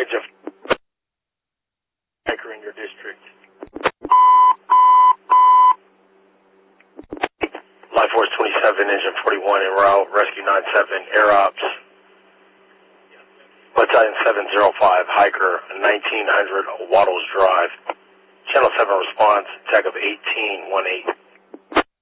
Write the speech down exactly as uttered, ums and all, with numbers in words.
Agent hiker in your district. Life Force twenty-seven, Engine forty-one en route, Rescue nine seven, Air Ops. Battalion seven oh five, hiker, nineteen hundred Waddles Drive. Channel seven response, tag of eighteen one eight.